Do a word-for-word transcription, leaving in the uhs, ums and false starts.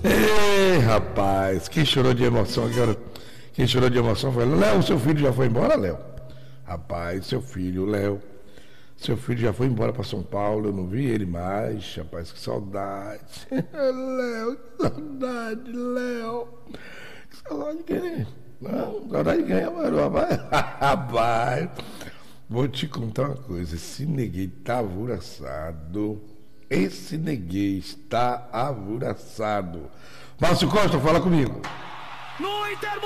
Ei, rapaz, quem chorou de emoção agora? Quem chorou de emoção foi Léo, seu filho já foi embora, Léo? Rapaz, seu filho, Léo. Seu filho já foi embora para São Paulo, eu não vi ele mais, rapaz, que saudade. Léo, que saudade, Léo. Que saudade de quem? Não, saudade de quem, rapaz? Rapaz, vou te contar uma coisa, esse neguinho tá avuraçado. Esse neguinho está avuraçado. Márcio Costa, fala comigo. No Inter